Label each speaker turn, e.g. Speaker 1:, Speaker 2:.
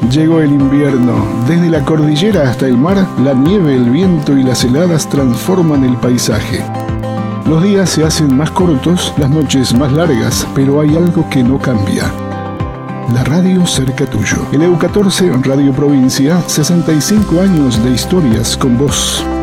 Speaker 1: Llegó el invierno. Desde la cordillera hasta el mar, la nieve, el viento y las heladas transforman el paisaje. Los días se hacen más cortos, las noches más largas, pero hay algo que no cambia. La radio cerca tuyo. El EU14 Radio Provincia, 65 años de historias con vos.